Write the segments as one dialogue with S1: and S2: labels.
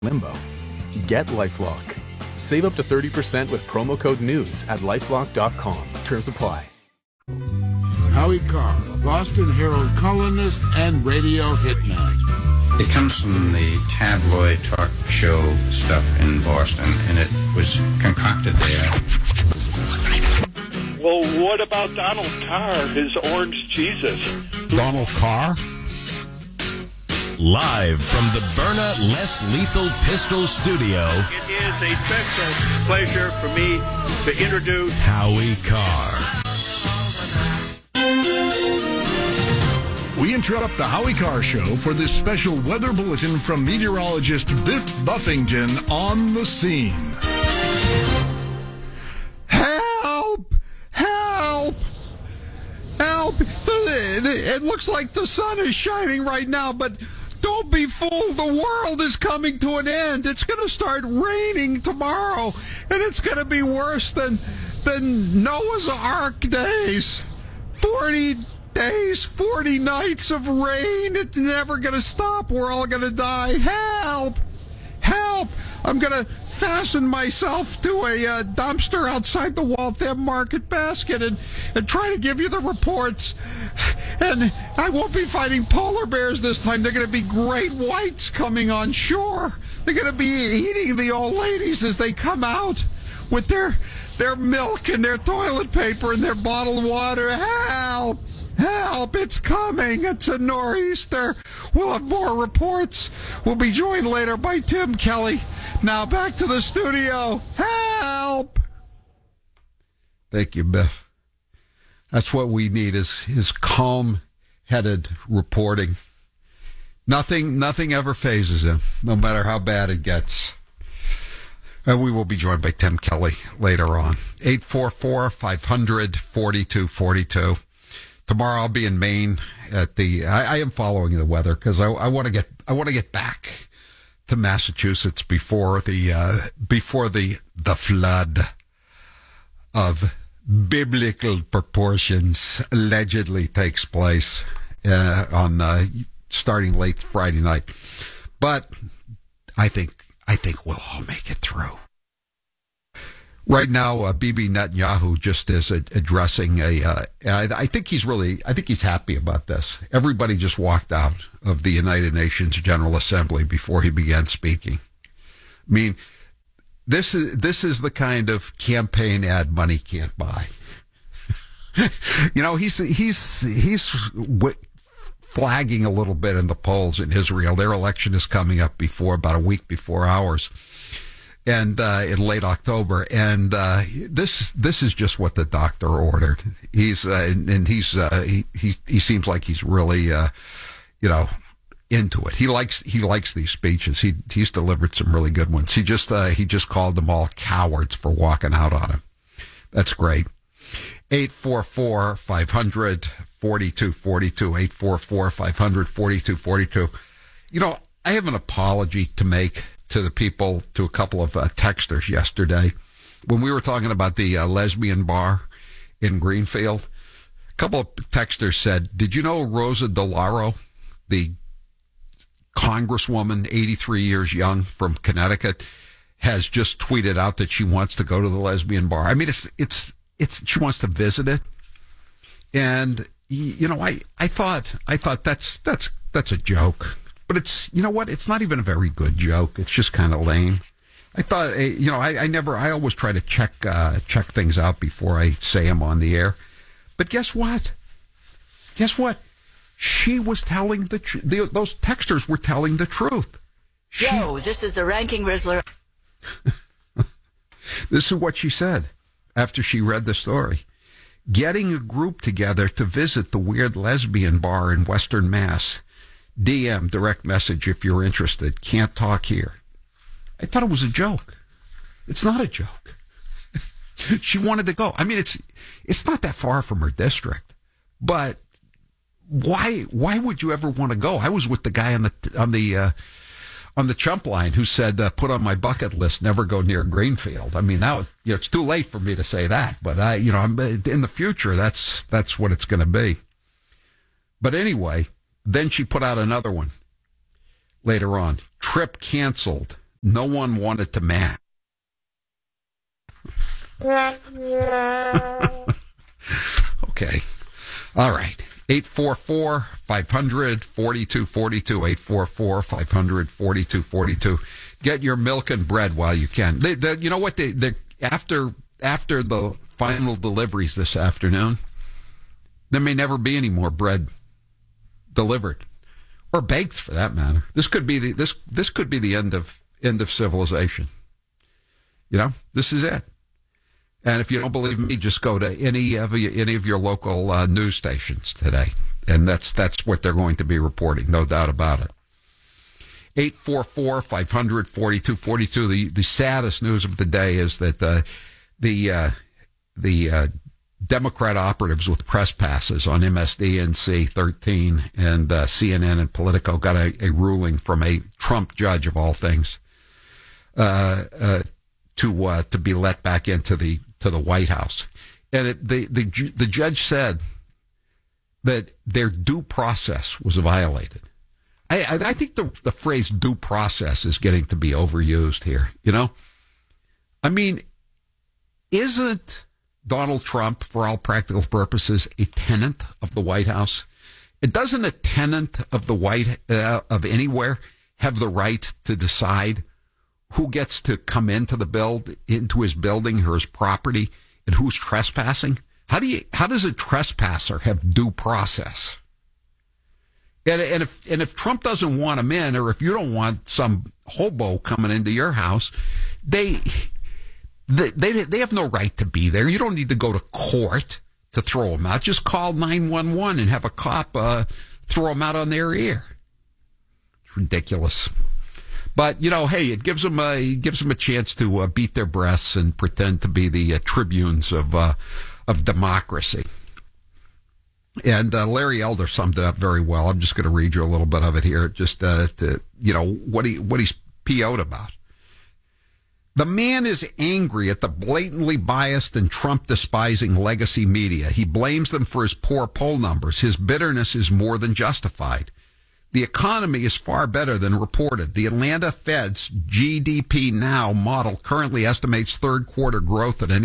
S1: limbo. Get LifeLock. Save up to 30% with promo code NEWS at LifeLock.com. Terms apply.
S2: Howie Carr, Boston Herald columnist and radio hitman.
S3: It comes from the tabloid talk show stuff in Boston, and it was concocted there.
S4: Well, what about Donald Carr, his orange Jesus?
S2: Donald Carr?
S5: Live from the Byrna Less Lethal Pistol Studio.
S4: It is a special pleasure for me to introduce
S5: Howie Carr.
S6: We interrupt the Howie Carr Show for this special weather bulletin from meteorologist Biff Buffington on the scene.
S7: Help! Help! Help! It looks like the sun is shining right now, but don't be fooled. The world is coming to an end. It's going to start raining tomorrow, and it's going to be worse than Noah's Ark days. 40 days, 40 nights of rain. It's never going to stop. We're all going to die. Help! Help! I'm going to fasten myself to a dumpster outside the Waltham Market basket and try to give you the reports. And I won't be fighting polar bears this time. They're going to be great whites coming on shore. They're going to be eating the old ladies as they come out with their milk and their toilet paper and their bottled water. Help! Help! It's coming. It's a nor'easter. We'll have more reports. We'll be joined later by Tim Kelly. Now back to the studio. Help! Thank you, Biff. That's what we need is calm-headed reporting. Nothing ever phases him, no matter how bad it gets. And we will be joined by Tim Kelly later on. 844-500-4242. Tomorrow I'll be in Maine at the. I am following the weather because I want to get back to Massachusetts before the flood of biblical proportions allegedly takes place on starting late Friday night. But I think we'll all make it through. Right now, Bibi Netanyahu just is addressing I think he's happy about this. Everybody just walked out of the United Nations General Assembly before he began speaking. I mean, this is the kind of campaign ad money can't buy. You know, he's flagging a little bit in the polls in Israel. Their election is coming up about a week before ours. And in late October, and this is just what the doctor ordered. He seems like he's really into it. He likes these speeches. He's delivered some really good ones. He just called them all cowards for walking out on him. That's great. 844-500-4242. 844-500-4242. You know, I have an apology to make to a couple of texters yesterday when we were talking about the lesbian bar in Greenfield. A couple of texters said, "Did you know Rosa DeLauro, the congresswoman, 83 years young from Connecticut, has just tweeted out that she wants to go to the lesbian bar?" I mean, it's she wants to visit it, and you know, I thought that's a joke. But it's, you know what? It's not even a very good joke. It's just kind of lame. I thought, I always try to check things out before I say them on the air. But guess what? She was telling the truth. Those texters were telling the truth.
S8: Yo, this is the Ranking Rizzler.
S7: This is what she said after she read the story. Getting a group together to visit the weird lesbian bar in Western Mass. DM, direct message if you're interested. Can't talk here. I thought it was a joke. It's not a joke. She wanted to go. I mean, it's not that far from her district. But why would you ever want to go? I was with the guy on the chump line who said, put on my bucket list, never go near Greenfield. I mean, now it's too late for me to say that, but I'm in the future, that's what it's going to be. But anyway, then she put out another one later on. Trip canceled. No one wanted to match. Okay. All right. 844-500-4242. 844-500-4242. Get your milk and bread while you can. You know what? After the final deliveries this afternoon, there may never be any more bread delivered, or baked for that matter. This could be the end of civilization. You know, this is it. And if you don't believe me, just go to any of your local news stations today, and that's what they're going to be reporting, no doubt about it. 844-500-4242. The saddest news of the day is that the Democrat operatives with press passes on MSDNC 13 and CNN and Politico got a ruling from a Trump judge of all things to be let back into the White House, and the judge said that their due process was violated. I think the phrase due process is getting to be overused here. You know, I mean, isn't Donald Trump, for all practical purposes, a tenant of the White House? It doesn't a tenant of the of anywhere have the right to decide who gets to come into his building or his property, and who's trespassing? How does a trespasser have due process? And if Trump doesn't want him in, or if you don't want some hobo coming into your house, they have no right to be there. You don't need to go to court to throw them out. Just call 911 and have a cop throw them out on their ear. It's ridiculous. But, you know, hey, it gives them a chance to beat their breasts and pretend to be the tribunes of democracy. And Larry Elder summed it up very well. I'm just going to read you a little bit of it here, just to, you know, what he's PO'd about. The man is angry at the blatantly biased and Trump-despising legacy media. He blames them for his poor poll numbers. His bitterness is more than justified. The economy is far better than reported. The Atlanta Fed's GDP Now model currently estimates third quarter growth at an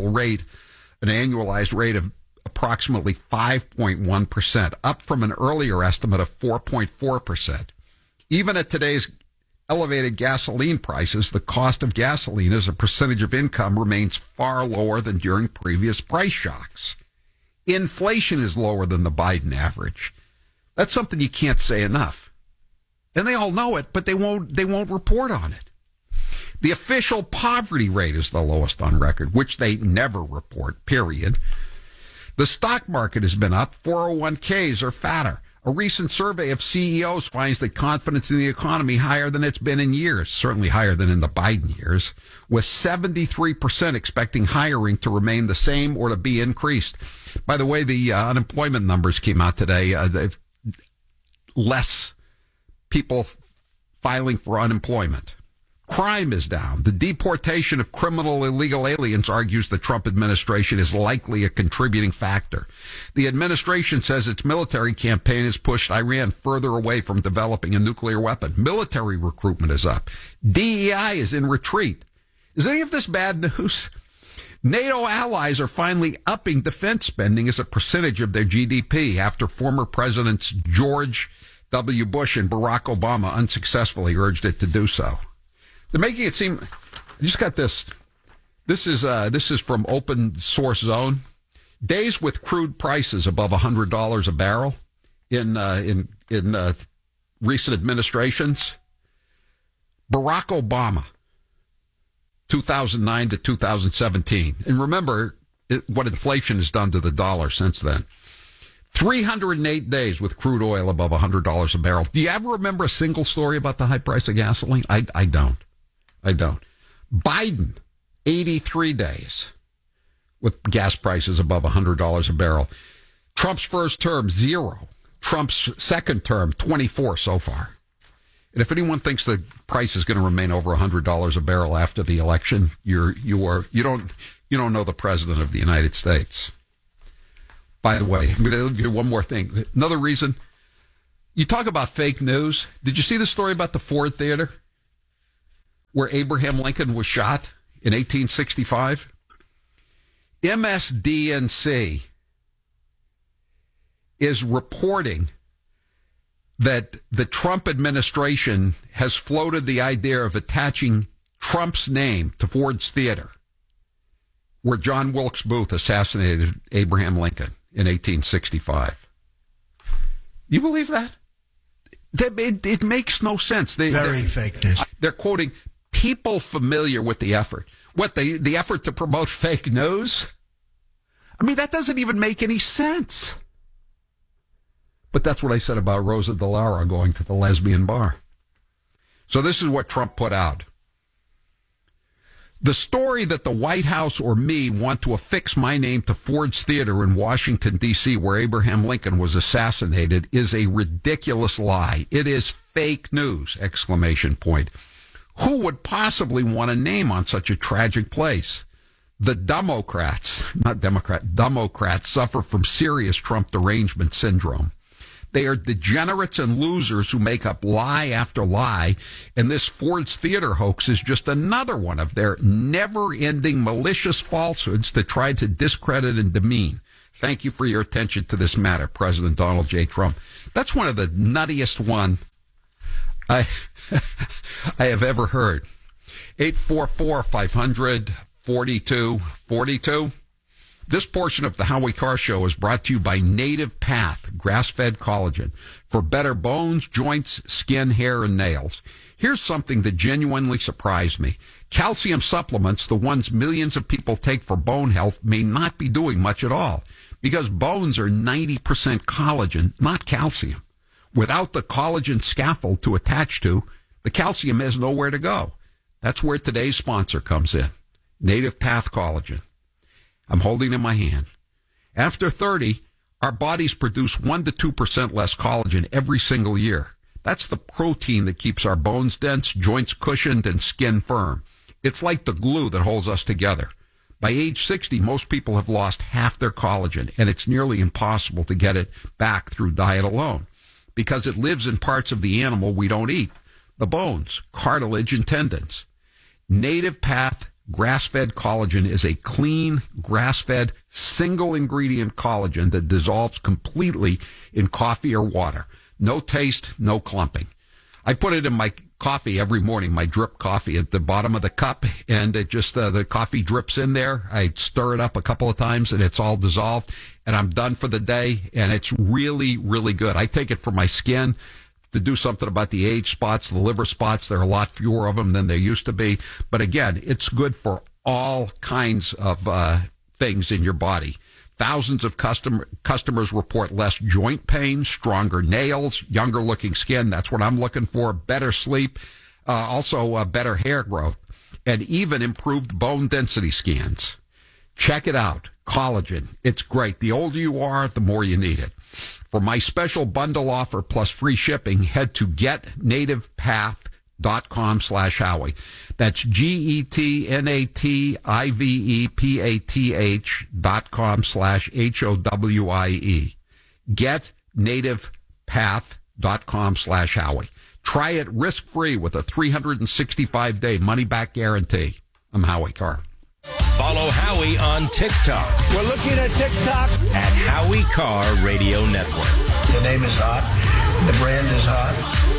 S7: annualized rate of approximately 5.1%, up from an earlier estimate of 4.4%. Even at today's elevated gasoline prices, the cost of gasoline as a percentage of income remains far lower than during previous price shocks. Inflation is lower than the Biden average. That's something you can't say enough. And they all know it, but they won't report on it. The official poverty rate is the lowest on record, which they never report, period. The stock market has been up. 401ks are fatter. A recent survey of CEOs finds that confidence in the economy higher than it's been in years, certainly higher than in the Biden years, with 73% expecting hiring to remain the same or to be increased. By the way, the unemployment numbers came out today. Less people filing for unemployment. Crime is down. The deportation of criminal illegal aliens argues the Trump administration is likely a contributing factor. The administration says its military campaign has pushed Iran further away from developing a nuclear weapon. Military recruitment is up. DEI is in retreat. Is any of this bad news? NATO allies are finally upping defense spending as a percentage of their GDP after former Presidents George W. Bush and Barack Obama unsuccessfully urged it to do so. They're making it seem. I just got this. This is from Open Source Zone. Days with crude prices above $100 a barrel in recent administrations. Barack Obama, 2009 to 2017, and remember what inflation has done to the dollar since then. 308 days with crude oil above $100 a barrel. Do you ever remember a single story about the high price of gasoline? I don't. Biden, 83 days with gas prices above $100 a barrel. Trump's first term, 0. Trump's second term, 24 so far. And if anyone thinks the price is going to remain over $100 a barrel after the election, you don't know the president of the United States. By the way, I'm going to do one more thing. Another reason, you talk about fake news. Did you see the story about the Ford Theater? where Abraham Lincoln was shot in 1865? MSDNC is reporting that the Trump administration has floated the idea of attaching Trump's name to Ford's Theater, where John Wilkes Booth assassinated Abraham Lincoln in 1865. You believe that? It makes no sense.
S9: Very fake news.
S7: They're quoting people familiar with the effort. What, the effort to promote fake news? I mean, that doesn't even make any sense. But that's what I said about Rosa DeLauro going to the lesbian bar. So this is what Trump put out. The story that the White House or me want to affix my name to Ford's Theater in Washington, D.C., where Abraham Lincoln was assassinated, is a ridiculous lie. It is fake news, ! Who would possibly want a name on such a tragic place? The Democrats suffer from serious Trump derangement syndrome. They are degenerates and losers who make up lie after lie, and this Ford's Theater hoax is just another one of their never-ending malicious falsehoods to try to discredit and demean. Thank you for your attention to this matter, President Donald J. Trump. That's one of the nuttiest one I have ever heard. 844-500-4242. This portion of the Howie Carr Show is brought to you by Native Path, grass-fed collagen, for better bones, joints, skin, hair, and nails. Here's something that genuinely surprised me. Calcium supplements, the ones millions of people take for bone health, may not be doing much at all, because bones are 90% collagen, not calcium. Without the collagen scaffold to attach to, the calcium has nowhere to go. That's where today's sponsor comes in. Native Path Collagen. I'm holding it in my hand. After 30, our bodies produce 1 to 2% less collagen every single year. That's the protein that keeps our bones dense, joints cushioned, and skin firm. It's like the glue that holds us together. By age 60, most people have lost half their collagen, and it's nearly impossible to get it back through diet alone, because it lives in parts of the animal we don't eat, the bones, cartilage, and tendons. Native Path grass-fed collagen is a clean, grass-fed, single-ingredient collagen that dissolves completely in coffee or water. No taste, no clumping. I put it in my coffee every morning, my drip coffee at the bottom of the cup, and it just, the coffee drips in there. I stir it up a couple of times, and it's all dissolved, and I'm done for the day, and it's really, really good. I take it for my skin to do something about the age spots, the liver spots. There are a lot fewer of them than there used to be. But again, it's good for all kinds of things in your body. Thousands of customers report less joint pain, stronger nails, younger looking skin. That's what I'm looking for. Better sleep, also better hair growth, and even improved bone density scans. Check it out. Collagen. It's great. The older you are, the more you need it. For my special bundle offer plus free shipping, head to getnativepath.com/Howie. That's GETNATIVEPATH.com/HOWIE. Getnativepath.com/Howie. Try it risk-free with a 365-day money-back guarantee. I'm Howie Carr.
S5: Follow Howie on TikTok.
S9: We're looking at TikTok.
S5: At Howie Carr Radio Network.
S9: The name is hot. The brand is hot.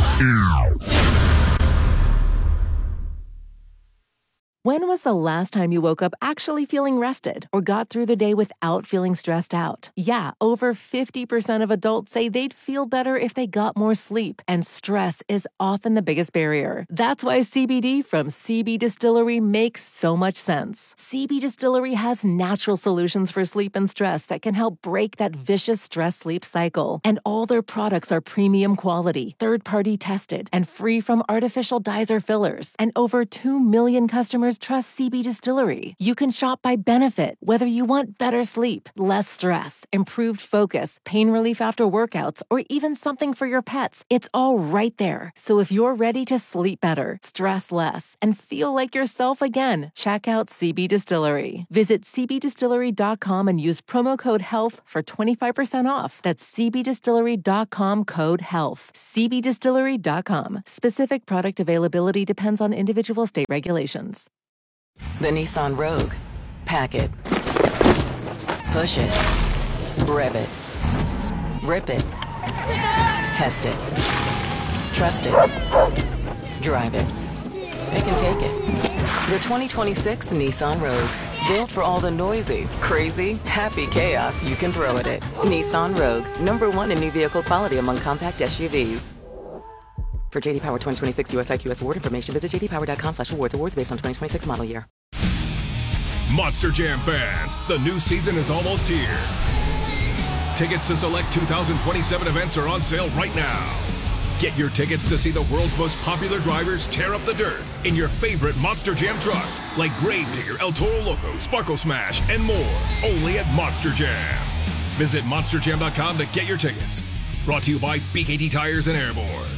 S10: When was the last time you woke up actually feeling rested or got through the day without feeling stressed out? Yeah, over 50% of adults say they'd feel better if they got more sleep, and stress is often the biggest barrier. That's why CBD from CB Distillery makes so much sense. CB Distillery has natural solutions for sleep and stress that can help break that vicious stress-sleep cycle. And all their products are premium quality, third-party tested, and free from artificial dyes or fillers. And over 2 million customers trust CB Distillery. You can shop by benefit, whether you want better sleep, less stress, improved focus, pain relief after workouts, or even something for your pets. It's all right there. So if you're ready to sleep better, stress less, and feel like yourself again, check out CB Distillery. Visit cbdistillery.com and use promo code HEALTH for 25% off. That's cbdistillery.com, code HEALTH. cbdistillery.com. Specific product availability depends on individual state regulations.
S11: The Nissan Rogue. Pack it. Push it. Rev it. Rip it. Test it. Trust it. Drive it. It can take it. The 2026 Nissan Rogue. Built for all the noisy, crazy, happy chaos you can throw at it. Nissan Rogue. #1 in new vehicle quality among compact SUVs. For J.D. Power 2026 US IQS award information, visit jdpower.com/awards. Awards based on 2026 model year.
S5: Monster Jam fans, the new season is almost here. Tickets to select 2027 events are on sale right now. Get your tickets to see the world's most popular drivers tear up the dirt in your favorite Monster Jam trucks like Gravedigger, El Toro Loco, Sparkle Smash, and more. Only at Monster Jam. Visit monsterjam.com to get your tickets. Brought to you by BKT Tires and Airborne.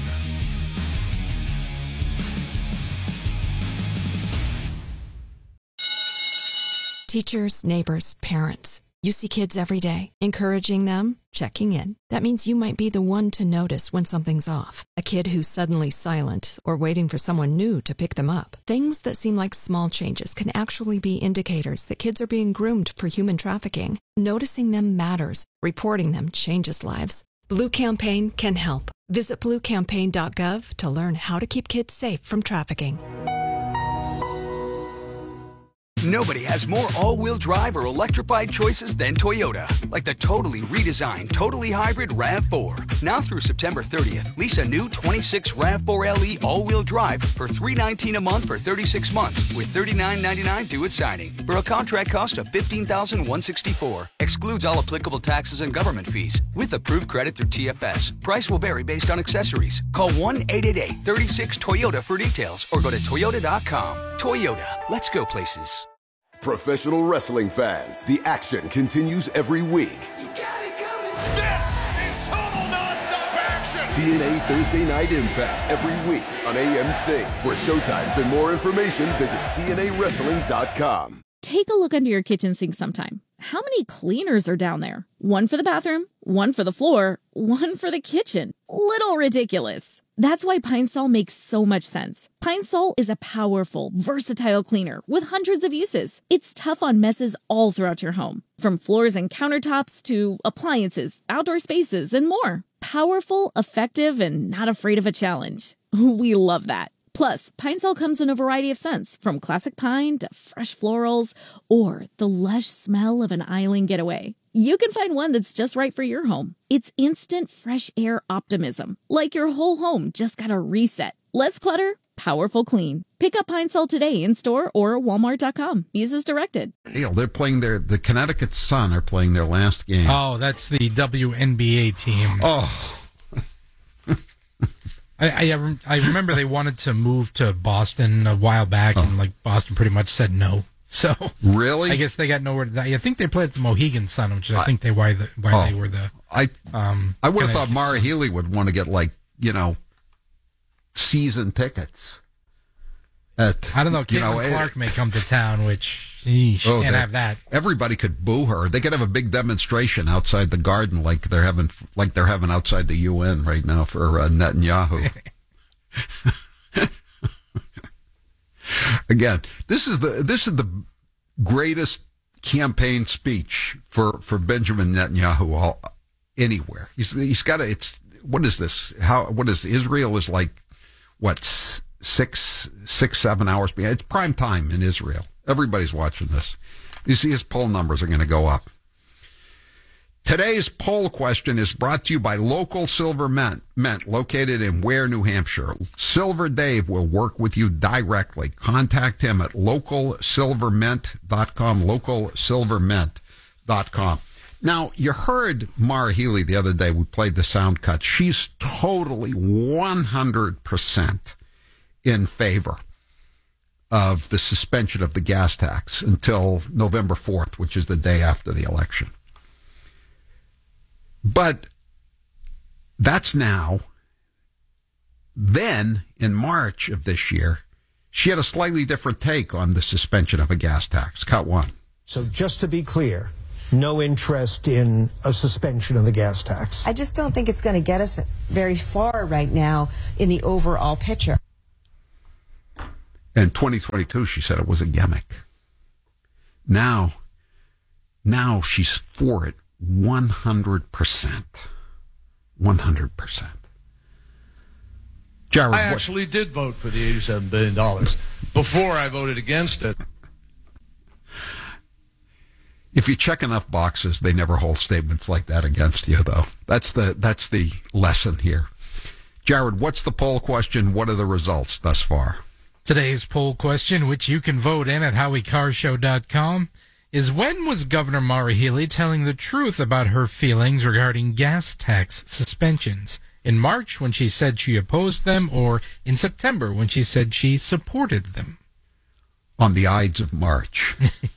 S12: Teachers, neighbors, parents. You see kids every day, encouraging them, checking in. That means you might be the one to notice when something's off. A kid who's suddenly silent or waiting for someone new to pick them up. Things that seem like small changes can actually be indicators that kids are being groomed for human trafficking. Noticing them matters. Reporting them changes lives. Blue Campaign can help. Visit bluecampaign.gov to learn how to keep kids safe from trafficking.
S13: Nobody has more all-wheel drive or electrified choices than Toyota. Like the totally redesigned, totally hybrid RAV4. Now through September 30th, lease a new 26 RAV4 LE all-wheel drive for $319 a month for 36 months with $39.99 due at signing. For a contract cost of $15,164. Excludes all applicable taxes and government fees. With approved credit through TFS. Price will vary based on accessories. Call 1-888-36-TOYOTA for details or go to Toyota.com. Toyota. Let's go places.
S14: Professional wrestling fans, the action continues every week.
S15: You got it coming. This is total nonstop action.
S14: TNA Thursday Night Impact every week on AMC. For showtimes and more information, visit TNAWrestling.com.
S16: Take a look under your kitchen sink sometime. How many cleaners are down there? One for the bathroom, one for the floor, one for the kitchen. Little ridiculous. That's why Pine Sol makes so much sense. Pine Sol is a powerful, versatile cleaner with hundreds of uses. It's tough on messes all throughout your home, from floors and countertops to appliances, outdoor spaces, and more. Powerful, effective, and not afraid of a challenge. We love that. Plus, Pine Sol comes in a variety of scents, from classic pine to fresh florals, or the lush smell of an island getaway. You can find one that's just right for your home. It's instant fresh air optimism, like your whole home just got a reset. Less clutter, powerful clean. Pick up Pine Sol today in store or Walmart.com. Use as directed.
S7: They're playing the Connecticut Sun are playing their last game.
S17: Oh, that's the WNBA team.
S7: Oh.
S17: I remember they wanted to move to Boston a while back, and Boston pretty much said no. So
S7: really,
S17: I guess they got nowhere. I think they played at the Mohegan Sun, which I think they were the.
S7: I would have thought Mara Healy would want to get season tickets.
S17: I don't know. Caitlin Clark may come to town, which she can't have that.
S7: Everybody could boo her. They could have a big demonstration outside the Garden, like they're having outside the UN right now for Netanyahu. Again, this is the greatest campaign speech for Benjamin Netanyahu anywhere. He's got to. What is this? What is Israel is like? What? 6-7 hours behind. It's prime time in Israel. Everybody's watching this. You see his poll numbers are going to go up. Today's poll question is brought to you by Local Silver Mint located in Ware, New Hampshire. Silver Dave will work with you directly. Contact him at localsilvermint.com, localsilvermint.com. Now, you heard Mara Healy the other day. We played the sound cut. She's totally 100% in favor of the suspension of the gas tax until November 4th, which is the day after the election. But that's now. Then, in March of this year, she had a slightly different take on the suspension of a gas tax. Cut one.
S9: So just to be clear, no interest in a suspension of the gas tax.
S18: I just don't think it's going to get us very far right now in the overall picture.
S7: In 2022, she said it was a gimmick. Now she's for it 100%. 100%. Jared,
S19: I actually did vote for the $87 billion before I voted against it.
S7: If you check enough boxes, they never hold statements like that against you, though. That's the lesson here. Jared, what's the poll question? What are the results thus far?
S17: Today's poll question, which you can vote in at HowieCarShow.com, is when was Governor Maura Healey telling the truth about her feelings regarding gas tax suspensions? In March, when she said she opposed them, or in September, when she said she supported them?
S7: On the Ides of March.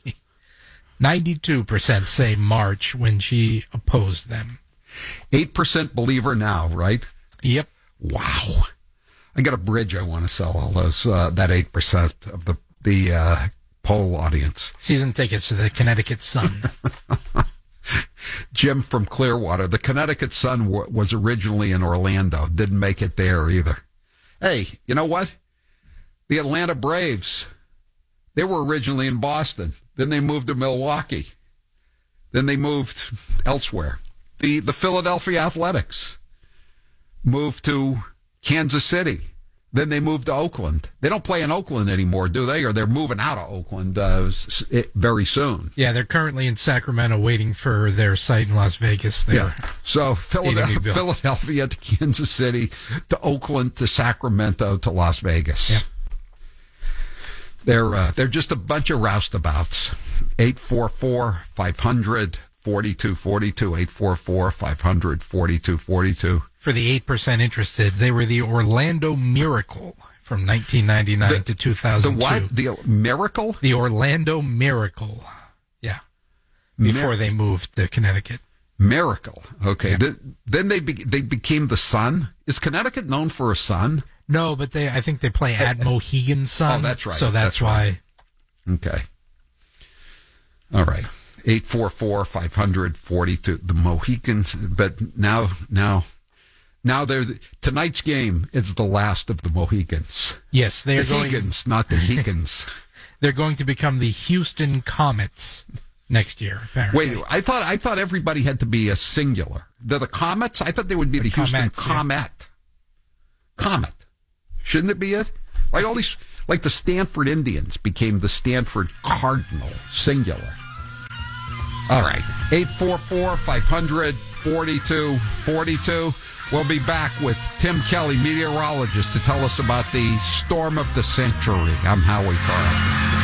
S17: 92% say March when she opposed them.
S7: 8% believer now, right?
S17: Yep.
S7: Wow. I got a bridge I want to sell all those, that 8% of the poll audience.
S17: Season tickets to the Connecticut Sun.
S7: Jim from Clearwater. The Connecticut Sun was originally in Orlando. Didn't make it there either. Hey, you know what? The Atlanta Braves, they were originally in Boston. Then they moved to Milwaukee. Then they moved elsewhere. The Philadelphia Athletics moved to Kansas City. Then they moved to Oakland. They don't play in Oakland anymore, do they? Or they're moving out of Oakland very soon.
S17: Yeah, they're currently in Sacramento waiting for their site in Las Vegas.
S7: Yeah. So Philadelphia to Kansas City to Oakland to Sacramento to Las Vegas.
S17: Yep.
S7: They're just a bunch of roustabouts. 844-500-4242. 844-500-4242.
S17: For the 8% interested, they were the Orlando Miracle from 1999 to 2002.
S7: The what? The Miracle?
S17: The Orlando Miracle. Yeah. Before they moved to Connecticut.
S7: Miracle. Okay. Yeah. Then they became the Sun. Is Connecticut known for a sun?
S17: No, but I think they play at Mohegan Sun.
S7: Oh, that's right.
S17: So that's why.
S7: Right. Okay. All right. 844-500-42. The Mohegans. But now tonight's game is the last of the Mohegans.
S17: Yes, they're
S7: the Hegans, not the Hegans.
S17: They're going to become the Houston Comets next year, apparently.
S7: Wait, I thought everybody had to be a singular. They're the Comets? I thought they would be the Houston Comet. Yeah. Comet. Shouldn't it be it? Like all these, like the Stanford Indians became the Stanford Cardinal, singular. All right. 844-500-4242. We'll be back with Tim Kelly, meteorologist, to tell us about the storm of the century. I'm Howie Carr.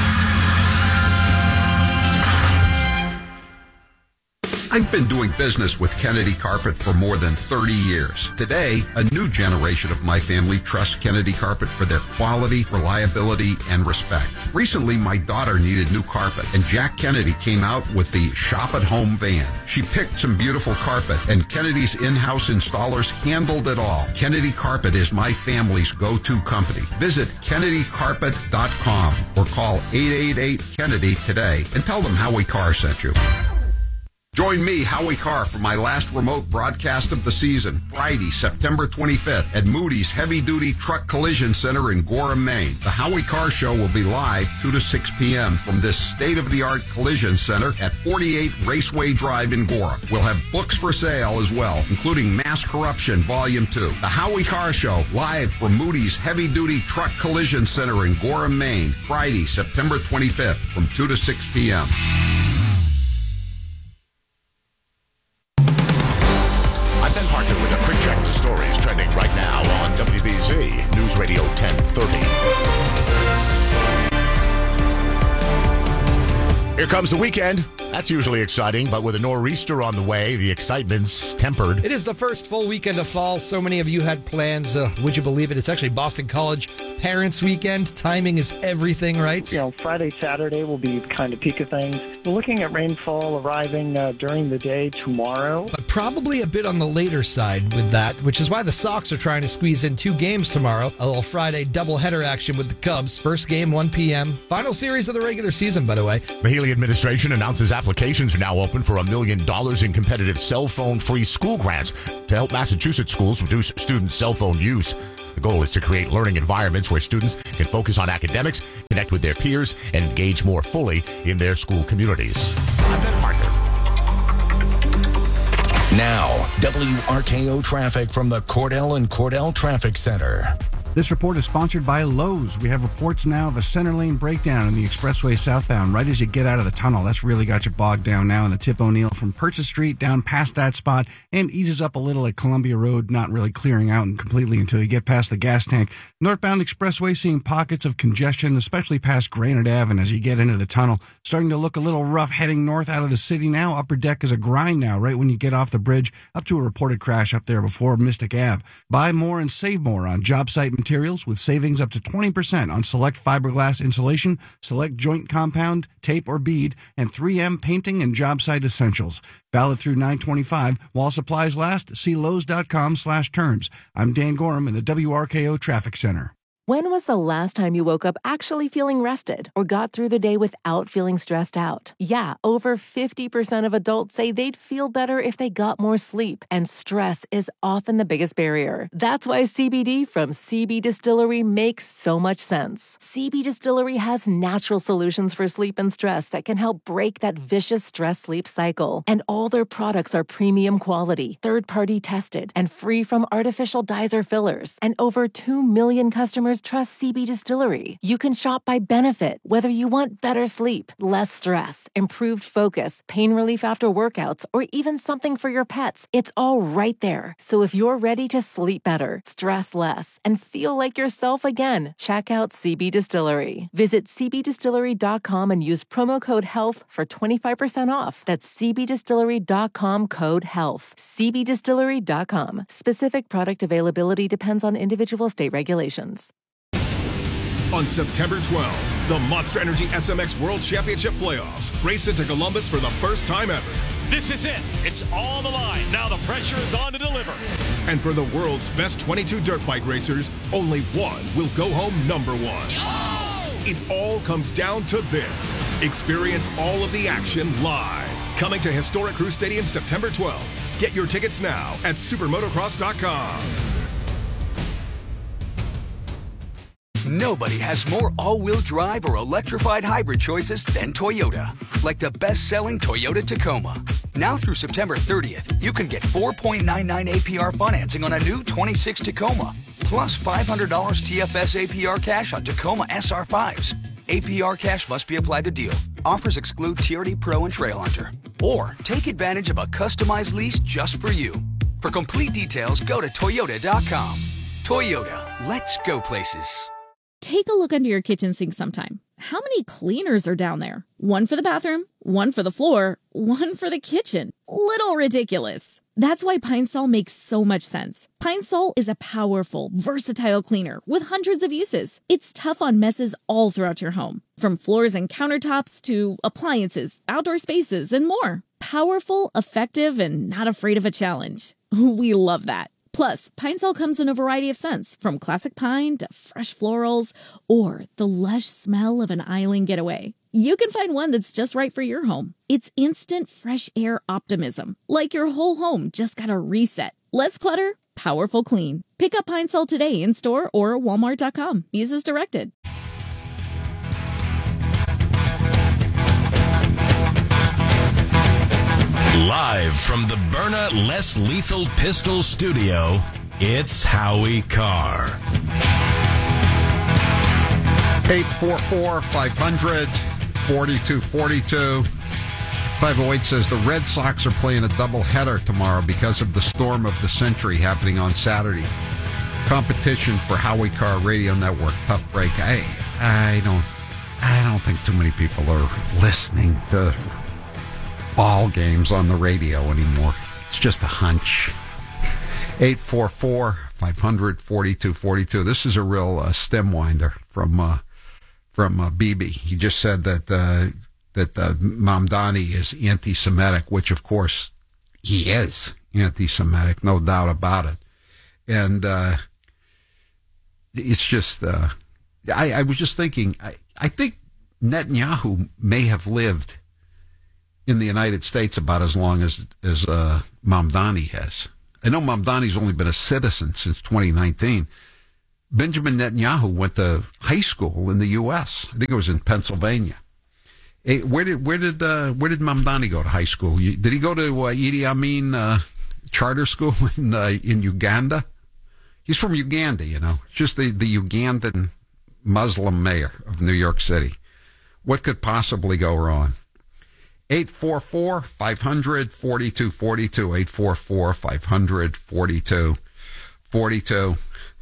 S7: I've been doing business with Kennedy Carpet for more than 30 years. Today, a new generation of my family trusts Kennedy Carpet for their quality, reliability, and respect. Recently, my daughter needed new carpet, and Jack Kennedy came out with the Shop at Home van. She picked some beautiful carpet, and Kennedy's in-house installers handled it all. Kennedy Carpet is my family's go-to company. Visit KennedyCarpet.com or call 888-KENNEDY today and tell them Howie Carr sent you. Join me, Howie Carr, for my last remote broadcast of the season, Friday, September 25th, at Moody's Heavy Duty Truck Collision Center in Gorham, Maine. The Howie Carr Show will be live 2 to 6 p.m. from this state-of-the-art collision center at 48 Raceway Drive in Gorham. We'll have books for sale as well, including Mass Corruption Volume 2. The Howie Carr Show, live from Moody's Heavy Duty Truck Collision Center in Gorham, Maine, Friday, September 25th, from 2 to 6 p.m.
S20: With a quick check to stories trending right now on WBZ News Radio 1030. Here comes the weekend. That's usually exciting, but with a nor'easter on the way, the excitement's tempered.
S21: It is the first full weekend of fall. So many of you had plans. Would you believe it? It's actually Boston College parents' weekend. Timing is everything, right?
S22: Friday, Saturday will be kind of peak of things. We're looking at rainfall arriving during the day tomorrow.
S21: But probably a bit on the later side with that, which is why the Sox are trying to squeeze in 2 games tomorrow. A little Friday doubleheader action with the Cubs. First game, 1 p.m. Final series of the regular season, by the way.
S20: The Healy administration announces applications are now open for $1 million in competitive cell phone-free school grants to help Massachusetts schools reduce student cell phone use. The goal is to create learning environments where students can focus on academics, connect with their peers, and engage more fully in their school communities. I'm Ben Parker.
S23: Now, WRKO traffic from the Cordell and Cordell Traffic Center.
S24: This report is sponsored by Lowe's. We have reports now of a center lane breakdown in the expressway southbound right as you get out of the tunnel. That's really got you bogged down now in the Tip O'Neill from Purchase Street down past that spot and eases up a little at Columbia Road, not really clearing out completely until you get past the gas tank. Northbound expressway seeing pockets of congestion, especially past Granite Ave, and as you get into the tunnel, starting to look a little rough heading north out of the city now. Upper Deck is a grind now right when you get off the bridge up to a reported crash up there before Mystic Ave. Buy more and save more on job site materials with savings up to 20% on select fiberglass insulation, select joint compound, tape or bead, and 3M painting and job site essentials. Valid through 9/25. While supplies last, see Lowe's.com/terms. I'm Dan Gorham in the WRKO Traffic Center.
S10: When was the last time you woke up actually feeling rested or got through the day without feeling stressed out? Yeah, over 50% of adults say they'd feel better if they got more sleep, and stress is often the biggest barrier. That's why CBD from CB Distillery makes so much sense. CB Distillery has natural solutions for sleep and stress that can help break that vicious stress-sleep cycle. And all their products are premium quality, third-party tested, and free from artificial dyes or fillers. And over 2 million customers trust CB Distillery. You can shop by benefit, whether you want better sleep, less stress, improved focus, pain relief after workouts, or even something for your pets. It's all right there. So if you're ready to sleep better, stress less, and feel like yourself again, check out CB Distillery. Visit cbdistillery.com and use promo code HEALTH for 25% off. That's cbdistillery.com code HEALTH. cbdistillery.com. Specific product availability depends on individual state regulations.
S5: On September 12th, the Monster Energy SMX World Championship Playoffs race into Columbus for the first time ever.
S15: This is it. It's on the line. Now the pressure is on to deliver.
S5: And for the world's best 22 dirt bike racers, only one will go home number one. It all comes down to this. Experience all of the action live. Coming to historic Crew Stadium September 12th. Get your tickets now at supermotocross.com.
S13: Nobody has more all-wheel drive or electrified hybrid choices than Toyota. Like the best-selling Toyota Tacoma. Now through September 30th, you can get 4.99 APR financing on a new 26 Tacoma, plus $500 TFS APR cash on Tacoma SR5s. APR cash must be applied to deal. Offers exclude TRD Pro and Trail Hunter. Or take advantage of a customized lease just for you. For complete details, go to Toyota.com. Toyota, let's go places.
S16: Take a look under your kitchen sink sometime. How many cleaners are down there? One for the bathroom, one for the floor, one for the kitchen. Little ridiculous. That's why Pine Sol makes so much sense. Pine Sol is a powerful, versatile cleaner with hundreds of uses. It's tough on messes all throughout your home, from floors and countertops to appliances, outdoor spaces, and more. Powerful, effective, and not afraid of a challenge. We love that. Plus, Pine Sol comes in a variety of scents, from classic pine to fresh florals, or the lush smell of an island getaway. You can find one that's just right for your home. It's instant fresh air optimism, like your whole home just got a reset. Less clutter, powerful clean. Pick up Pine Sol today in store or walmart.com. Use as directed.
S25: Live from the Byrna Less Lethal Pistol Studio, it's Howie Carr.
S7: 844-500-4242. 508 says the Red Sox are playing a doubleheader tomorrow because of the Storm of the Century happening on Saturday. Competition for Howie Carr Radio Network. Tough break. I don't think too many people are listening to ball games on the radio anymore. It's just a hunch. 844 500-4242. This is a real stem winder from Bibi. He just said that Mamdani is anti-Semitic, which of course he is anti-Semitic, no doubt about it. And it's just, I was just thinking, I think Netanyahu may have lived in the United States about as long as Mamdani has. I know Mamdani's only been a citizen since 2019. Benjamin Netanyahu went to high school in the U.S. I think it was in Pennsylvania. Hey, where did Mamdani go to high school? Did he go to Idi Amin charter school in Uganda? He's from Uganda, just the Ugandan Muslim mayor of New York City. What could possibly go wrong? 844-500-4242. 844-500-4242.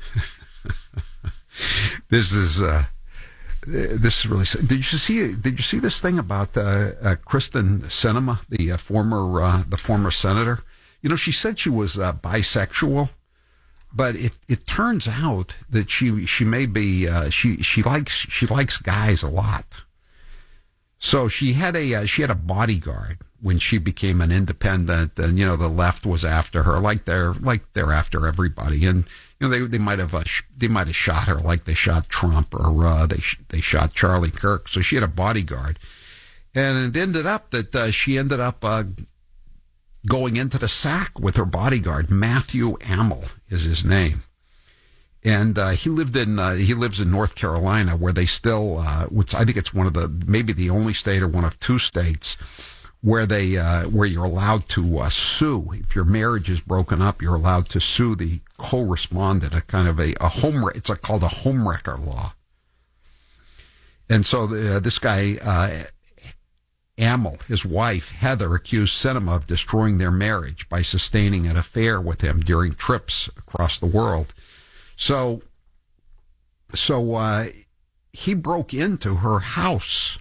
S7: This is really. Did you see this thing about Kristen Sinema, the former senator? She said she was bisexual, but it turns out that she may be she likes guys a lot. So she had a bodyguard when she became an independent, and the left was after her, like they're after everybody, and they might have shot her like they shot Trump, or they shot Charlie Kirk. So she had a bodyguard, and it ended up that she ended up going into the sack with her bodyguard. Matthew Amel is his name. And he lives in North Carolina, where they still, which I think it's maybe the only state or one of two states where you're allowed to sue. If your marriage is broken up, you're allowed to sue the co-respondent, a kind of it's called a homewrecker law. And so this guy, Amel, his wife, Heather, accused Sinema of destroying their marriage by sustaining an affair with him during trips across the world. So he broke into her house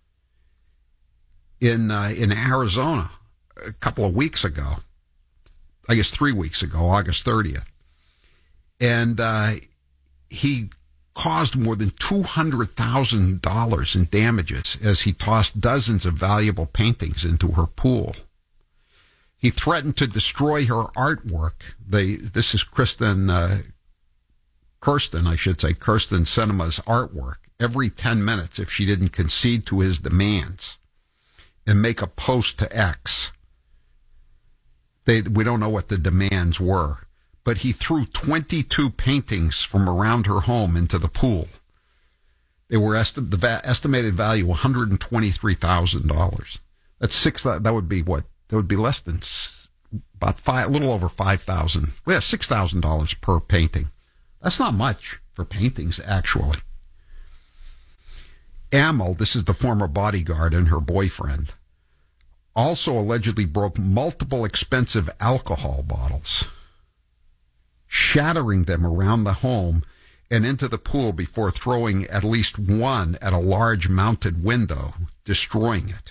S7: in Arizona a couple of weeks ago. I guess 3 weeks ago, August 30th. And he caused more than $200,000 in damages as he tossed dozens of valuable paintings into her pool. He threatened to destroy her artwork. This is Kirsten Sinema's artwork every 10 minutes if she didn't concede to his demands and make a post to X. We don't know what the demands were, but he threw 22 paintings from around her home into the pool. They were the estimated value $123,000. That would be what? That would be less than a little over $5,000. Yeah, $6,000 per painting. That's not much for paintings, actually. Amel, this is the former bodyguard and her boyfriend, also allegedly broke multiple expensive alcohol bottles, shattering them around the home and into the pool before throwing at least one at a large mounted window, destroying it.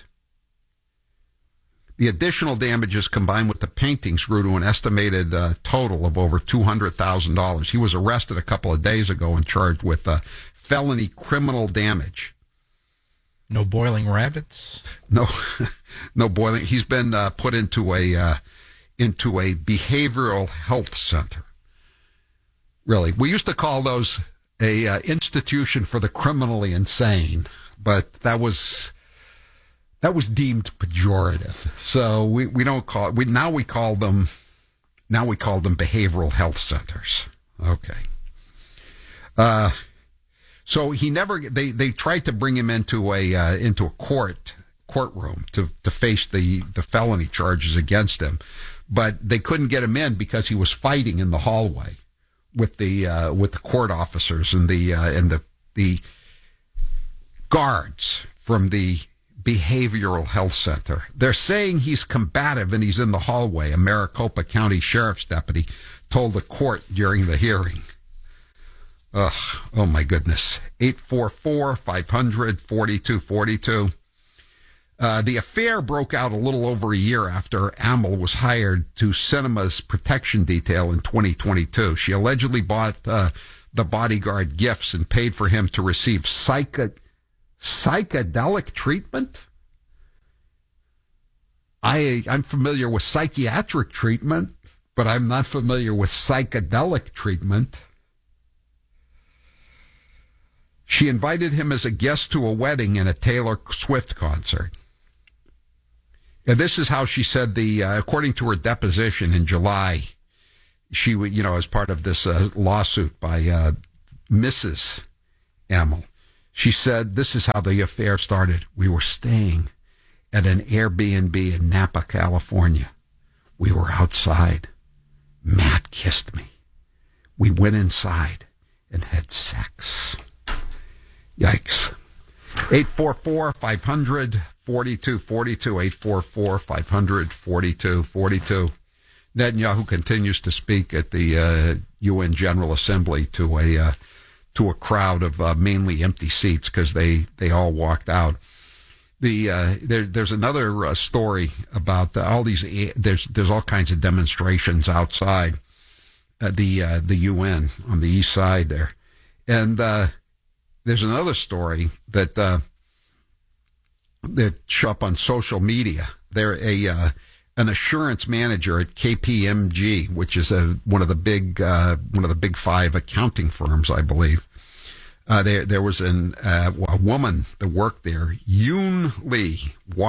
S7: The additional damages combined with the paintings grew to an estimated total of over $200,000. He was arrested a couple of days ago and charged with felony criminal damage.
S17: No boiling rabbits?
S7: No boiling. He's been put into a behavioral health center. Really, we used to call those a institution for the criminally insane, but that was deemed pejorative. So we don't call it. Now we call them behavioral health centers. Okay. So he never. They tried to bring him into a courtroom to face the felony charges against him, but they couldn't get him in because he was fighting in the hallway with the court officers and the guards from the behavioral health center. They're saying he's combative and he's in the hallway. A Maricopa County Sheriff's deputy told the court during the hearing. Oh my goodness. 844-500-4242. The affair broke out a little over a year after Amel was hired to Cinema's protection detail in 2022. She allegedly bought the bodyguard gifts and paid for him to receive psychedelic treatment. I'm familiar with psychiatric treatment, but I'm not familiar with psychedelic treatment. She invited him as a guest to a wedding and a Taylor Swift concert. And this is how she said according to her deposition in July, she, as part of this lawsuit by Mrs. Amel, she said, this is how the affair started. We were staying at an Airbnb in Napa, California. We were outside. Matt kissed me. We went inside and had sex. Yikes. 844-500-4242, 844-500-4242. Netanyahu continues to speak at the UN General Assembly to a crowd of mainly empty seats because they all walked out. There's another story about all these. There's all kinds of demonstrations outside the UN on the east side there, and there's another story that show up on social media. They're an assurance manager at KPMG, which is one of the big 5 accounting firms, I believe. There was a woman that worked there, Yoon Lee,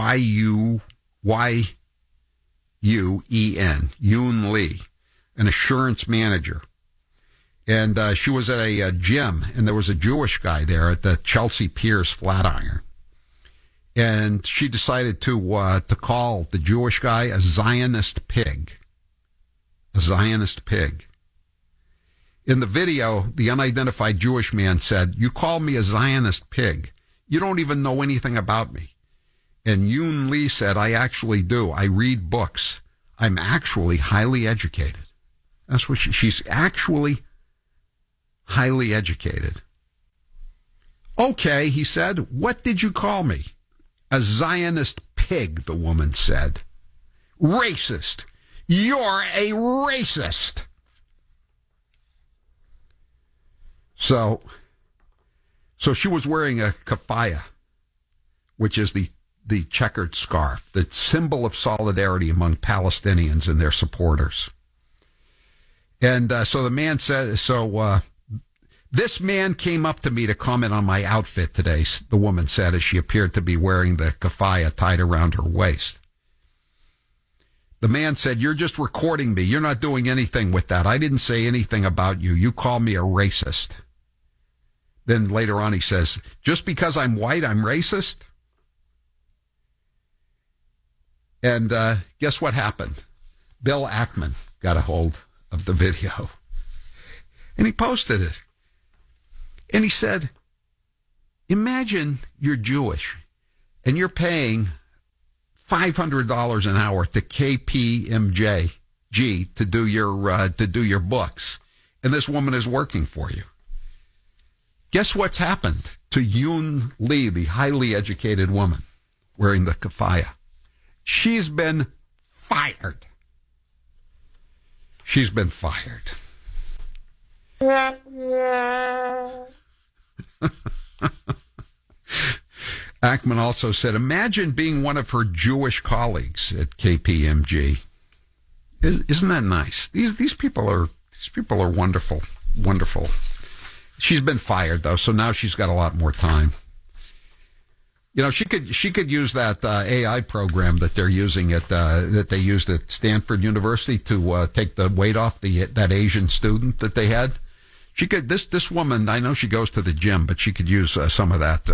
S7: Y-U-Y-U-E-N, Yoon Lee, an assurance manager. And she was at a gym, and there was a Jewish guy there at the Chelsea Piers Flatiron. And she decided to call the Jewish guy a Zionist pig. A Zionist pig. In the video, the unidentified Jewish man said, "You call me a Zionist pig. You don't even know anything about me." And Yoon Lee said, "I actually do. I read books. I'm actually highly educated." That's what she's actually highly educated. "Okay," he said, "what did you call me?" "A Zionist pig," the woman said. "Racist. You're a racist." So she was wearing a keffiyeh, which is the checkered scarf, the symbol of solidarity among Palestinians and their supporters. And so the man said, this man came up to me to comment on my outfit today, the woman said, as she appeared to be wearing the keffiyeh tied around her waist. The man said, "You're just recording me. You're not doing anything with that. I didn't say anything about you. You call me a racist." Then later on he says, "Just because I'm white, I'm racist?" And guess what happened? Bill Ackman got a hold of the video. And he posted it. And he said, imagine you're Jewish and you're paying $500 an hour to KPMG to do your books, and this woman is working for you. Guess what's happened to Yoon Lee, the highly educated woman wearing the keffiyeh? She's been fired. She's been fired. Ackman also said, imagine being one of her Jewish colleagues at KPMG. Isn't that nice? These people are wonderful, wonderful. She's been fired though, so now she's got a lot more time. You know, she could use that AI program that they're using that they used at Stanford University to take the weight off that Asian student that they had. She could. This woman, I know she goes to the gym, but she could use some of that.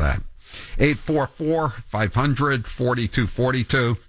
S7: 844-500-4242.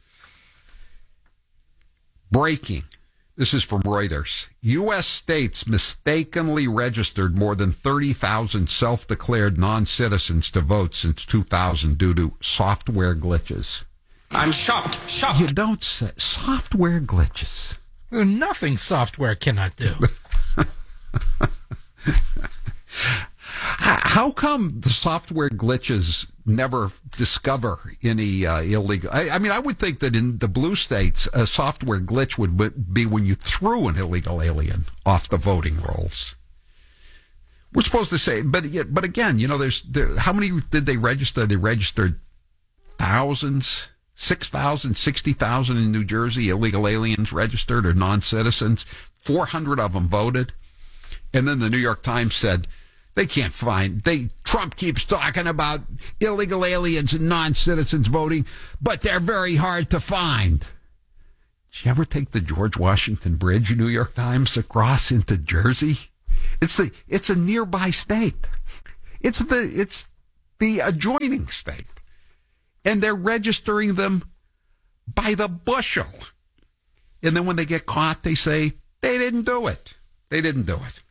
S7: Breaking. This is from Reuters. U.S. states mistakenly registered more than 30,000 self-declared non-citizens to vote since 2000 due to software glitches.
S1: I'm shocked.
S7: You don't say software glitches.
S17: There's nothing software cannot do.
S7: How come the software glitches never discover any illegal? I mean, I would think that in the blue states, a software glitch would be when you threw an illegal alien off the voting rolls. We're supposed to say, but again, how many did they register? They registered thousands, 6,000, 60,000 in New Jersey, illegal aliens registered or non-citizens. 400 of them voted. And then the New York Times said, they can't find, Trump keeps talking about illegal aliens and non-citizens voting, but they're very hard to find. Did you ever take the George Washington Bridge, New York Times, across into Jersey? It's a nearby state. It's the adjoining state. And they're registering them by the bushel. And then when they get caught, they say, they didn't do it. They didn't do it.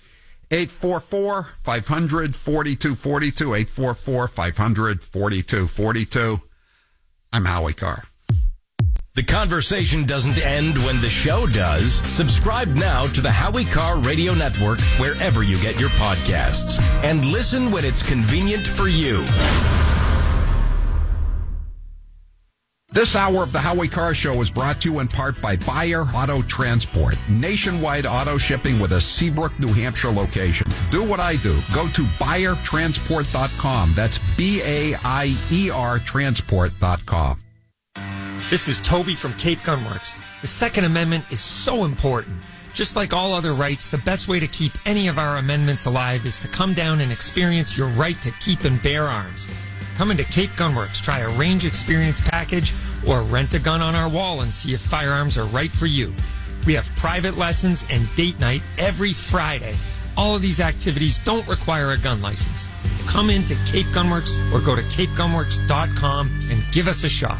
S7: 844-500-4242, 844-500-4242. I'm Howie Carr.
S25: The conversation doesn't end when the show does. Subscribe now to the Howie Carr Radio Network wherever you get your podcasts. And listen when it's convenient for you.
S7: This hour of the Howie Carr Show is brought to you in part by Bayer Auto Transport. Nationwide auto shipping with a Seabrook, New Hampshire location. Do what I do. Go to BayerTransport.com. That's BAIER Transport.com.
S1: This is Toby from Cape Gunworks. The Second Amendment is so important. Just like all other rights, the best way to keep any of our amendments alive is to come down and experience your right to keep and bear arms. Come into Cape Gunworks, try a range experience package, or rent a gun on our wall and see if firearms are right for you. We have private lessons and date night every Friday. All of these activities don't require a gun license. Come into Cape Gunworks or go to capegunworks.com and give us a shot.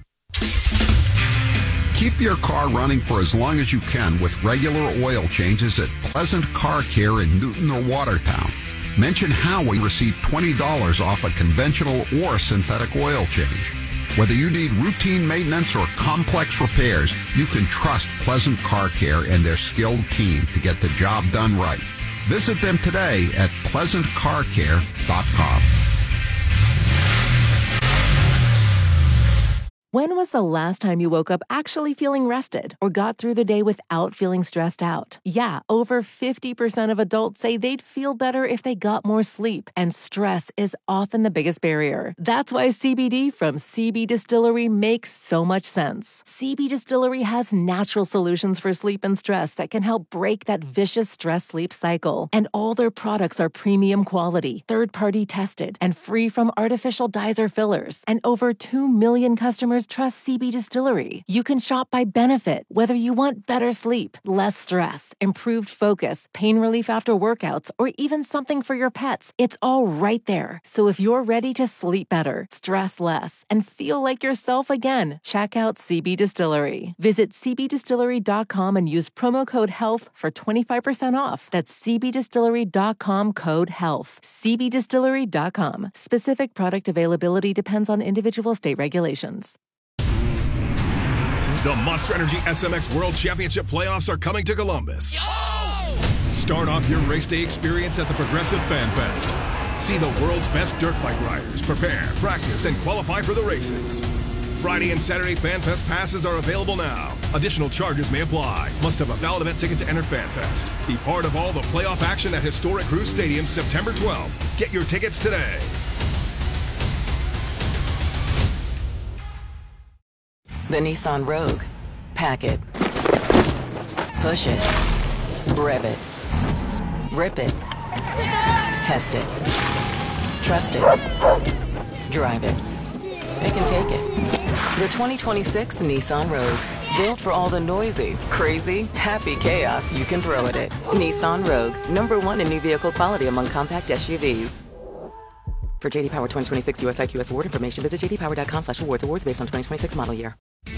S7: Keep your car running for as long as you can with regular oil changes at Pleasant Car Care in Newton or Watertown. Mention Howie, receive $20 off a conventional or synthetic oil change. Whether you need routine maintenance or complex repairs, you can trust Pleasant Car Care and their skilled team to get the job done right. Visit them today at pleasantcarcare.com.
S10: When was the last time you woke up actually feeling rested or got through the day without feeling stressed out? Yeah, over 50% of adults say they'd feel better if they got more sleep, and stress is often the biggest barrier. That's why CBD from CB Distillery makes so much sense. CB Distillery has natural solutions for sleep and stress that can help break that vicious stress-sleep cycle. And all their products are premium quality, third-party tested, and free from artificial dyes or fillers. And over 2 million customers trust CB Distillery. You can shop by benefit, whether you want better sleep, less stress, improved focus, pain relief after workouts, or even something for your pets. It's all right there. So if you're ready to sleep better, stress less, and feel like yourself again, check out CB Distillery. Visit cbdistillery.com and use promo code HEALTH for 25% off. That's cbdistillery.com, code HEALTH. cbdistillery.com. Specific product availability depends on individual state regulations.
S5: The Monster Energy SMX World Championship playoffs are coming to Columbus. Start off your race day experience at the Progressive Fan Fest. See the world's best dirt bike riders prepare, practice, and qualify for the races. Friday and Saturday Fan Fest passes are available now. Additional charges may apply. Must have a valid event ticket to enter Fan Fest. Be part of all the playoff action at historic Cruise Stadium September 12th. Get your tickets today.
S11: The Nissan Rogue. Pack it. Push it. Rev it. Rip it. Test it. Trust it. Drive it. Pick and take it. The 2026 Nissan Rogue. Built for all the noisy, crazy, happy chaos you can throw at it. Nissan Rogue. #1 in new vehicle quality among compact SUVs. For JD Power 2026 US IQS award information, visit jdpower.com/awards. Awards based on 2026 model year.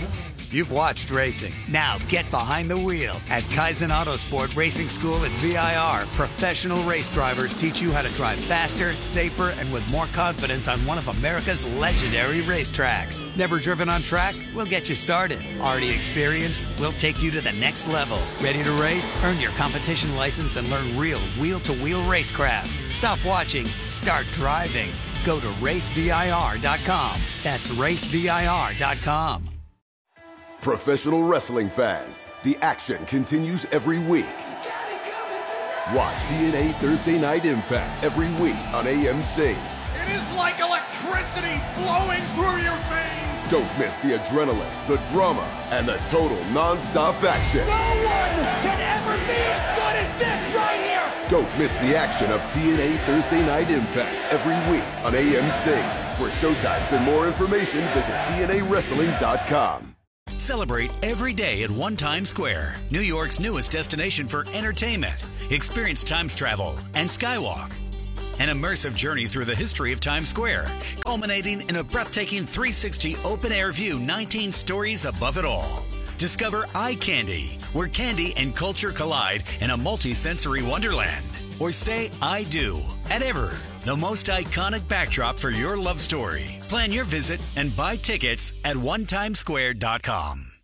S2: You've watched racing. Now get behind the wheel. At Kaizen Autosport Racing School at VIR, professional race drivers teach you how to drive faster, safer, and with more confidence on one of America's legendary racetracks. Never driven on track? We'll get you started. Already experienced? We'll take you to the next level. Ready to race? Earn your competition license and learn real wheel-to-wheel racecraft. Stop watching. Start driving. Go to racevir.com. That's racevir.com.
S14: Professional wrestling fans, the action continues every week. Watch TNA Thursday Night Impact every week on AMC.
S15: It is like electricity flowing through your veins.
S14: Don't miss the adrenaline, the drama, and the total non-stop action.
S15: No one can ever be as good as this right here.
S14: Don't miss the action of TNA Thursday Night Impact every week on AMC. For showtimes and more information, visit TNAWrestling.com.
S3: Celebrate every day at One Times Square, New York's newest destination for entertainment. Experience Times travel and Skywalk. An immersive journey through the history of Times Square, culminating in a breathtaking 360 open-air view 19 stories above it all. Discover Eye Candy, where candy and culture collide in a multi-sensory wonderland. Or say I do at Ever, the most iconic backdrop for your love story. Plan your visit and buy tickets at onetimesquare.com.